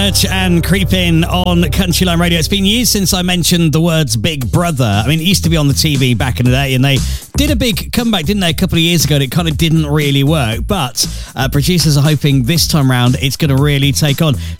Church and Creeping on Country Line Radio. It's been years since I mentioned the words Big Brother. I mean, it used to be on the TV back in the day, and they did a big comeback, didn't they, a couple of years ago, and it kind of didn't really work. But producers are hoping this time round it's going to really take on.